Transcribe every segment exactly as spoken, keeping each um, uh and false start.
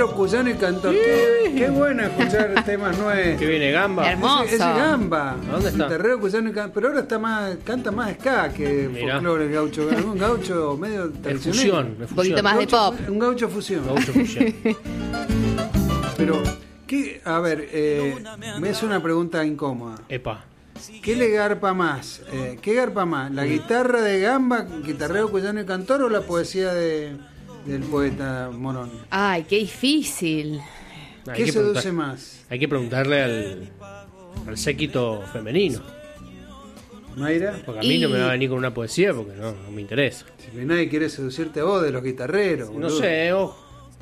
Terrero, Cuyano y Cantor. Qué, qué bueno escuchar temas nuevos. Que viene Gamba. Hermoso. Ese, ese Gamba. ¿Dónde está? Terrero, Cuyano y Cantor. Pero ahora está más, canta más ska que Mirá. folclore gaucho. Un gaucho medio Es tradicional. fusión. es Un poquito fusión. más de pop. Un gaucho fusión. Gaucho fusión. Pero, ¿qué? A ver, eh, me hace una pregunta incómoda. Epa. ¿Qué le garpa más? Eh, ¿Qué garpa más? ¿La guitarra de Gamba, guitarreo, cuyano y cantor, o la poesía de, del poeta Morón? Ay, qué difícil. Hay ¿Qué que seduce preguntar- más? Hay que preguntarle al, al séquito femenino. ¿Mayra? Porque a mí no Y- me va a venir con una poesía porque no, no me interesa. Si nadie quiere seducirte a vos de los guitarreros. No boludo. sé, ojo.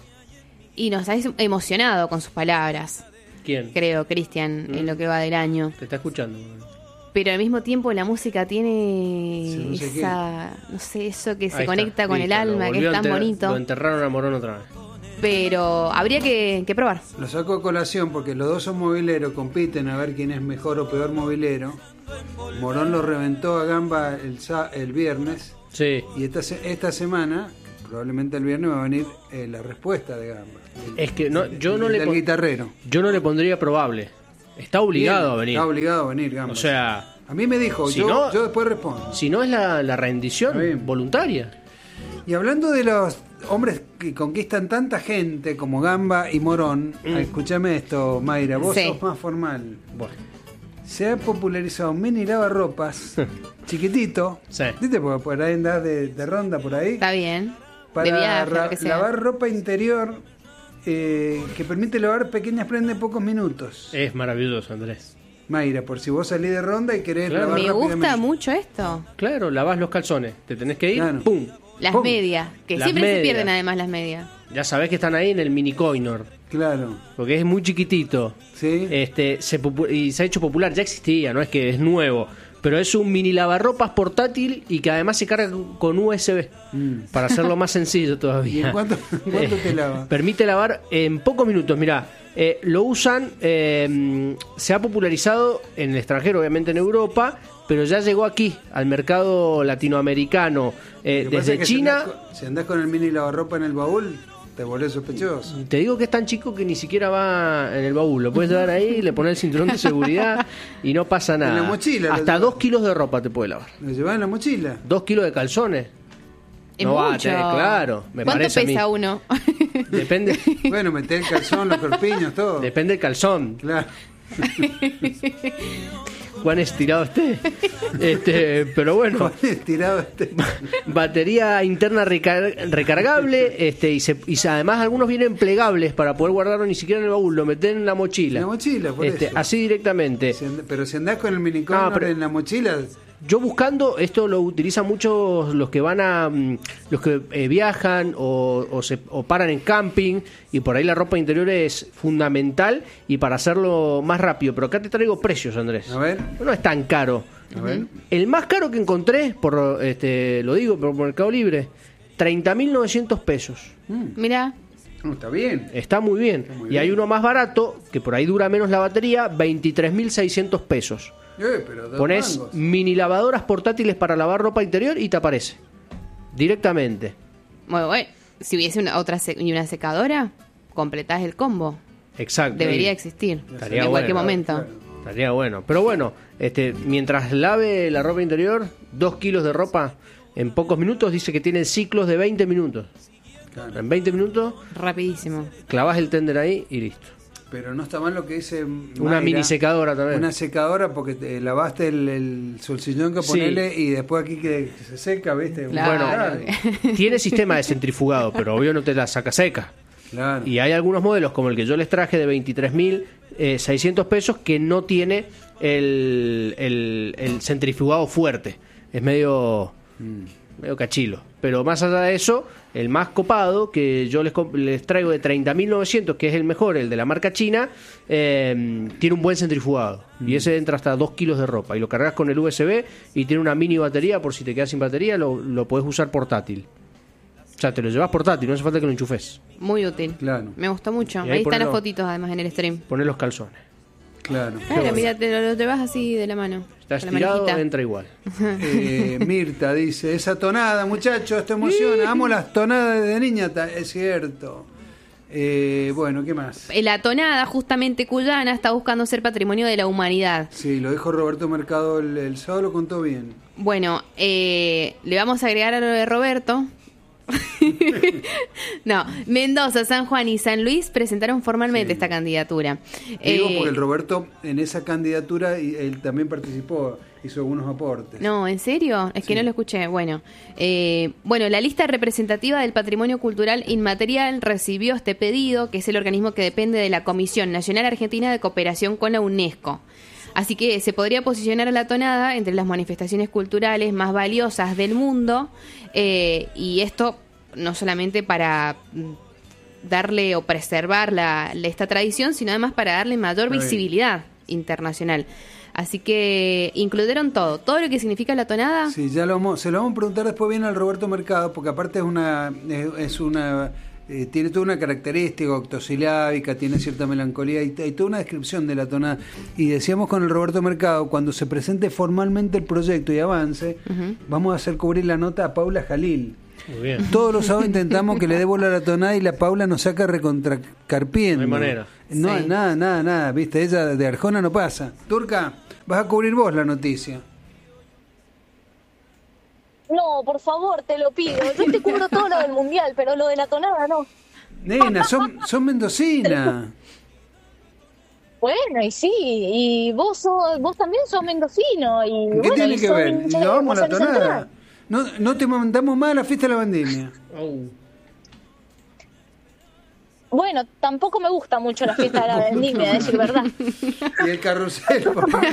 Y nos has emocionado con sus palabras, ¿Quién? creo, Cristian, Mm. en lo que va del año. Te está escuchando. Pero al mismo tiempo la música tiene Seduce esa, no sé, eso que se Ahí conecta está, con listo, el lo alma, que volvió es a tan enter- bonito. Lo enterraron a Morón otra vez. Pero habría que, que probar. Lo saco a colación porque los dos son mobileros, compiten a ver quién es mejor o peor mobilero. Morón lo reventó a Gamba el, sa- el viernes Sí. y esta, se- esta semana, probablemente el viernes, va a venir eh, la respuesta de Gamba. El- Es que no, yo no el le del pon- guitarrero. yo no le pondría probable. Está obligado Viene, a venir. Está obligado a venir, Gamba. O sea, a mí me dijo, si yo, no- yo después respondo. si no es la, la rendición Está bien. voluntaria. Y hablando de los hombres que conquistan tanta gente como Gamba y Morón, Mm. escúchame esto, Mayra, vos Sí. sos más formal. Bueno, Se ha popularizado un mini lavarropas chiquitito. Sí. ¿Viste? Porque por ahí andás de, de ronda por ahí. Está bien. Para de viaje, ra- lo que sea. lavar ropa interior eh, que permite lavar pequeñas prendas en pocos minutos. es maravilloso, Andrés. Mayra, por si vos salís de ronda y querés Claro. lavar Me gusta rápidamente. mucho esto. Claro, lavás los calzones. Te tenés que ir, Claro. ¡pum! Las ¿Cómo? medias, que Las siempre se medias. pierden además las medias. Ya sabés que están ahí en el mini coinor. Claro. Porque es muy chiquitito. Sí. Este, se popu- y se ha hecho popular, ya existía, no es que es nuevo. Pero es un mini lavarropas portátil y que además se carga con U S B. Mm. Para hacerlo más sencillo todavía. ¿Y en cuánto, en cuánto Eh, te lava? Permite lavar en pocos minutos. Mirá, eh, lo usan, eh, se ha popularizado en el extranjero, obviamente en Europa, pero ya llegó aquí, al mercado latinoamericano. Eh, Lo que pasa desde es que si China, andás con- Si andás con el mini lavarropa en el baúl, te volvés sospechoso. te digo que es tan chico que ni siquiera va en el baúl. Lo puedes llevar ahí, le pones el cinturón de seguridad y no pasa nada. En la mochila lo Hasta llevas. dos kilos de ropa te puede lavar. ¿Lo llevás en la mochila? Dos kilos de calzones. Es No va a mucho. tener, claro, me ¿Cuánto parece a mí. pesa uno? Depende, Bueno, meté el calzón, los corpiños, todo. depende del calzón. Claro. Cuán estirado esté. Este, pero bueno. Con estirado este. Batería interna recar- recargable, este, y, se, y se- además algunos vienen plegables para poder guardarlo ni siquiera en el baúl, lo meten en la mochila. En la mochila, por este, eso. así directamente. Si and- pero si andás con el mini coinor Ah, pero- en la mochila, Yo buscando, esto lo utilizan muchos los que van a, mm, los que eh, viajan o, o, se, o paran en camping, y por ahí la ropa interior es fundamental y para hacerlo más rápido. Pero acá te traigo precios, Andrés. a ver, No es tan caro. a ver. El más caro que encontré, por este lo digo, por Mercado Libre, treinta mil novecientos pesos. Mm, Mira, no, está bien. Está muy bien. muy y bien. hay uno más barato, que por ahí dura menos la batería, veintitrés mil seiscientos pesos. Eh, pero dos Pones mangos. mini lavadoras portátiles para lavar ropa interior y te aparece. Directamente. bueno, bueno, si hubiese una otra se- y una secadora, completás el combo. Exacto. Debería existir Estaría en cualquier bueno, momento. claro. Estaría bueno. Pero bueno, este, mientras lave la ropa interior, dos kilos de ropa en pocos minutos, dice que tiene ciclos de veinte minutos. Claro. En veinte minutos Rapidísimo. clavas el tender ahí y listo. Pero no está mal lo que dice Una Mayra, mini secadora también. Una secadora porque te lavaste el, el solsillón que Sí. ponele y después aquí que se seca, ¿viste? Claro. Bueno, tiene sistema de centrifugado, pero obvio no te la saca seca. Claro. Y hay algunos modelos, como el que yo les traje de veintitrés mil seiscientos pesos, que no tiene el, el, el centrifugado fuerte. Es medio, medio cachilo. Pero más allá de eso, el más copado, que yo les, comp- les traigo de treinta mil novecientos, que es el mejor, el de la marca china, eh, tiene un buen centrifugado. Y ese entra hasta dos kilos de ropa. Y lo cargas con el U S B y tiene una mini batería, por si te quedas sin batería, lo, lo podés usar portátil. O sea, te lo llevas portátil, no hace falta que lo enchufes. Muy útil. Claro. Me gustó mucho. Y ahí Ahí, están ponelo. las fotitos además en el stream. Poner los calzones. Claro. Claro, mira, te lo, lo llevas así de la mano. Está con la estirado, manijita. entra igual. Eh, Mirta dice, esa tonada, muchachos, te emociona. Amo las tonadas de niña, ta- es cierto. Eh, bueno, ¿qué más? La tonada, justamente cuyana, está buscando ser patrimonio de la humanidad. Sí, lo dijo Roberto Mercado el, el sábado, lo contó bien. Bueno, eh, le vamos a agregar a lo de Roberto. No, Mendoza, San Juan y San Luis presentaron formalmente Sí. esta candidatura. Digo Eh, porque el Roberto en esa candidatura y él también participó, hizo algunos aportes. No, ¿en serio? Es que Sí. no lo escuché. Bueno, eh, bueno, la lista representativa del patrimonio cultural inmaterial recibió este pedido, que es el organismo que depende de la Comisión Nacional Argentina de Cooperación con la UNESCO. Así que se podría posicionar a la tonada entre las manifestaciones culturales más valiosas del mundo, eh, y esto no solamente para mm, darle o preservar la, la- esta tradición, sino además para darle mayor Está bien. visibilidad internacional. Así que incluyeron todo, todo lo que significa la tonada. Sí, ya lo vamos, se lo vamos a preguntar después bien al Roberto Mercado, porque aparte es una, es, es una, eh, tiene toda una característica octosilábica, tiene cierta melancolía y hay toda una descripción de la tonada. Y decíamos con el Roberto Mercado, cuando se presente formalmente el proyecto y avance, Ujú. vamos a hacer cubrir la nota a Paula Jalil. Muy bien. Todos los sábados intentamos que le dé bola a la tonada y la Paula nos saca recontracarpiendo. No hay manera. No, Sí. nada, nada, nada, viste, ella de Arjona no pasa. Turca, vas a cubrir vos la noticia. No, por favor, te lo pido. Yo te cubro todo lo del mundial, pero lo de la tonada no. Nena, son, son mendocinas. Bueno, y sí, y vos sos, vos también sos mendocino. Y ¿Qué bueno, tiene y que sos ver? hincha Y de lo vamos a la Rosario tonada. Central. No, no te mandamos más a la fiesta de la vendimia. Bueno, tampoco me gusta mucho la fiesta de la vendimia, a decir verdad. Y el carrusel.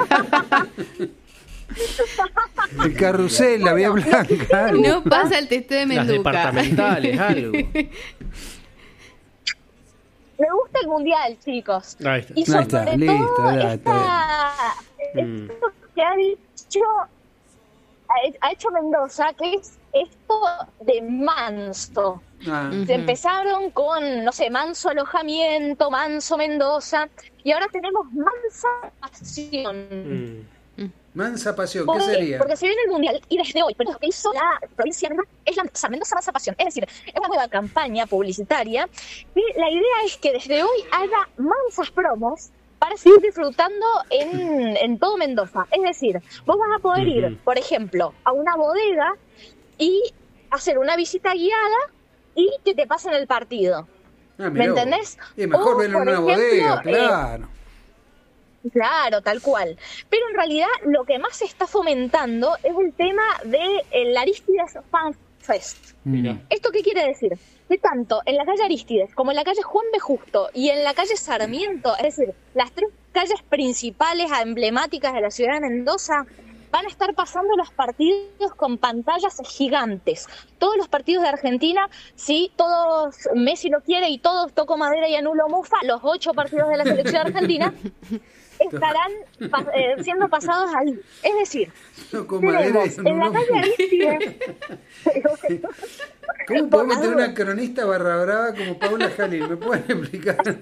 El carrusel, la vía blanca. algo. No pasa el testeo de Las Menduca. departamentales, algo. Me gusta el mundial, chicos. Ahí está. Y Ahí sobre está, todo listo, ya, esta, Mm. esto que ha dicho, ha- ha hecho Mendoza, que es esto de manso. Ah, Mm. Se empezaron con, no sé, manso alojamiento, manso Mendoza, y ahora tenemos mansa pasión. Mm. mansa pasión, ¿Por ¿qué qué? sería? Porque se viene el mundial y desde hoy, pero lo que hizo la provincia de Mendoza es la o sea, Mendoza Mansa Pasión. Es decir, es una nueva campaña publicitaria y la idea es que desde hoy haya mansas promos para seguir disfrutando en, en todo Mendoza. Es decir, vos vas a poder ir, Ujú. por ejemplo, a una bodega y hacer una visita guiada y que te pasen el partido. Ah, ¿Me mirá vos. entendés? Y mejor O, verlo en por una ejemplo, bodega, eh, claro. Claro, tal cual. Pero en realidad lo que más se está fomentando es el tema de el Aristides Fan Fest. Mira. ¿Esto qué quiere decir? Que tanto en la calle Aristides como en la calle Juan B. Justo y en la calle Sarmiento, es decir, las tres calles principales emblemáticas de la ciudad de Mendoza, van a estar pasando los partidos con pantallas gigantes. Todos los partidos de Argentina, sí, todos Messi lo quiere y todos toco madera y anulo mufa, los ocho partidos de la selección argentina estarán pa- eh, siendo pasados ahí. Es decir, No, con madera y tenemos en la no- calle Aristides... ¿Cómo por podemos las tener una dudas. cronista barra brava como Paula Jalil? ¿Me pueden explicar?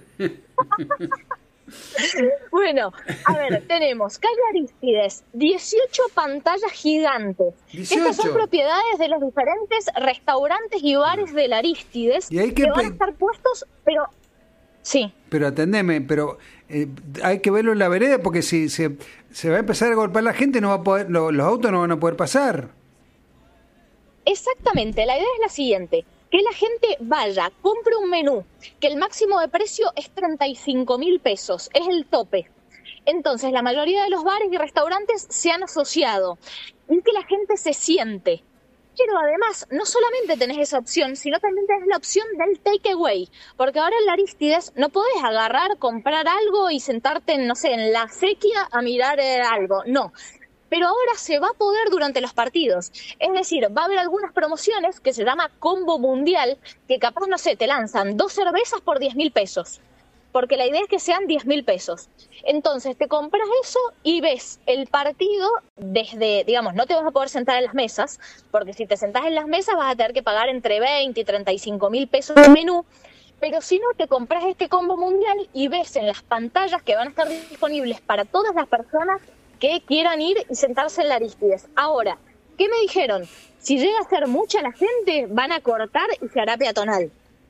Bueno, a ver, tenemos calle Aristides, dieciocho pantallas gigantes. Estas dieciocho. son propiedades de los diferentes restaurantes y bares del Aristides ¿Y hay que que van pe- a estar puestos, pero sí, Pero atendeme, pero eh, hay que verlo en la vereda porque si se, se va a empezar a golpear la gente, no va a poder, lo- los autos no van a poder pasar. exactamente. La idea es la siguiente: que la gente vaya, compre un menú, que el máximo de precio es treinta y cinco mil pesos, es el tope. Entonces, la mayoría de los bares y restaurantes se han asociado y que la gente se siente. Pero además, no solamente tenés esa opción, sino también tenés la opción del takeaway, porque ahora en la Aristides no podés agarrar, comprar algo y sentarte, en, no sé, en la acequia a mirar eh, algo, no. Pero ahora se va a poder durante los partidos. Es decir, va a haber algunas promociones que se llama Combo Mundial, que capaz, no sé, te lanzan dos cervezas por diez mil pesos. Porque la idea es que sean diez mil pesos. Entonces te compras eso y ves el partido desde, digamos, no te vas a poder sentar en las mesas, porque si te sentás en las mesas vas a tener que pagar entre veinte y treinta y cinco mil pesos de menú. Pero si no, te compras este combo mundial y ves en las pantallas que van a estar disponibles para todas las personas que quieran ir y sentarse en la Aristides. Ahora, ¿qué me dijeron? Si llega a ser mucha la gente, van a cortar y se hará peatonal.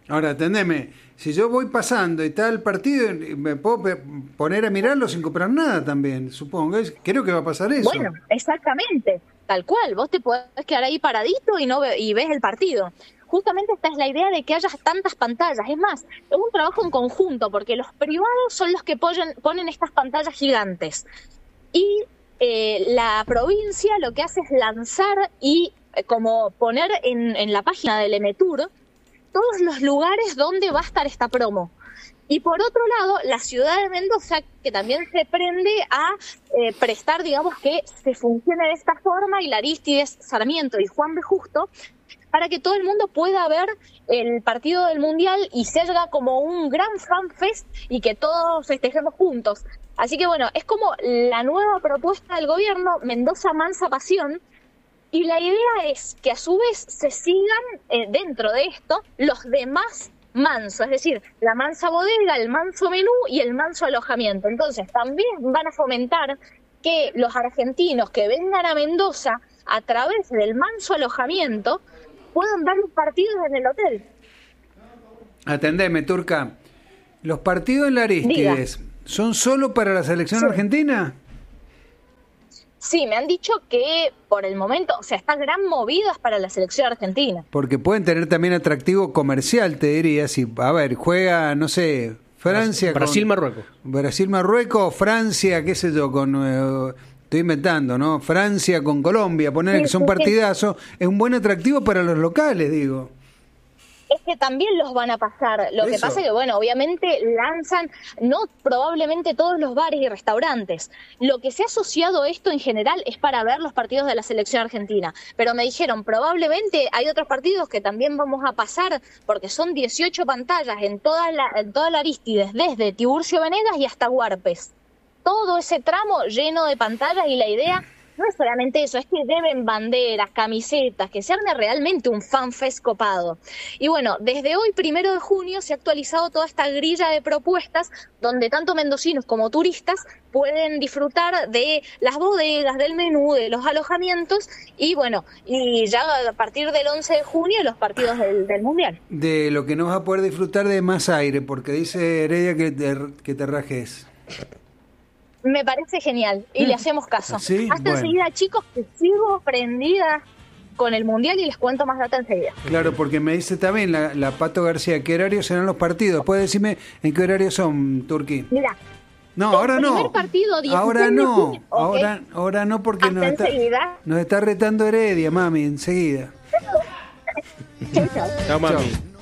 Ahora, atendeme, si yo voy pasando y está el partido, me puedo pe- poner a mirarlo sin comprar nada también, supongo. Es- Creo que va a pasar eso. Bueno, exactamente, tal cual. Vos te podés quedar ahí paradito y no ve- y ves el partido. Justamente esta es la idea de que haya tantas pantallas. Es más, es un trabajo en conjunto, porque los privados son los que ponen, ponen estas pantallas gigantes. Y eh, la provincia lo que hace es lanzar y eh, como poner en, en la página del Emetur todos los lugares donde va a estar esta promo. Y por otro lado, la ciudad de Mendoza, que también se prende a eh, prestar, digamos, que se funcione de esta forma, y la Arístides, Sarmiento y Juan B. Justo, para que todo el mundo pueda ver el partido del Mundial y se haga como un gran fan fest y que todos festejemos juntos. Así que bueno, es como la nueva propuesta del gobierno, Mendoza Mansa Pasión, y la idea es que a su vez se sigan eh, dentro de esto los demás mansos, es decir, la mansa bodega, el manso menú y el manso alojamiento. Entonces también van a fomentar que los argentinos que vengan a Mendoza a través del manso alojamiento puedan ver los partidos en el hotel. Atendeme, Turca. ¿Los partidos en la Arístides son solo para la selección Sí. argentina? Sí, me han dicho que por el momento, o sea, están gran movidas para la selección argentina. Porque pueden tener también atractivo comercial, te diría. Si, a ver, juega, no sé, Francia con- Brasil-Marruecos. Brasil-Marruecos, Francia, qué sé yo, con... eh, estoy inventando, ¿no? Francia con Colombia, poner Sí, que son sí, sí. partidazos, es un buen atractivo para los locales, digo. Es que también los van a pasar. Lo que Eso. pasa es que, bueno, obviamente lanzan, no probablemente todos los bares y restaurantes. Lo que se ha asociado a esto en general es para ver los partidos de la selección argentina. Pero me dijeron, probablemente hay otros partidos que también vamos a pasar, porque son dieciocho pantallas en toda la, en toda la Arístides, desde Tiburcio Venegas y hasta Huarpes. Todo ese tramo lleno de pantallas, y la idea no es solamente eso, es que deben banderas, camisetas, que se arme realmente un fanfest copado. Y bueno, desde hoy, primero de junio, se ha actualizado toda esta grilla de propuestas donde tanto mendocinos como turistas pueden disfrutar de las bodegas, del menú, de los alojamientos, y bueno, y ya a partir del once de junio los partidos del, del Mundial. De lo que no vas a poder disfrutar de más aire, porque dice Heredia que te, que te rajes. Me parece genial y le hacemos caso. ¿Sí? Hasta Bueno. enseguida, chicos, que sigo prendida con el Mundial y les cuento más data enseguida. Claro, porque me dice también la, la Pato García, ¿qué horario serán los partidos? ¿Puedes decirme en qué horario son, Turquí? Mira, No, el ahora no. primer partido, dieciséis Ahora de no. junio, ok. Ahora, ahora no, porque Hasta nos está, enseguida. nos está retando Heredia, mami, enseguida. Chau, chau. Chao, mami. Chao.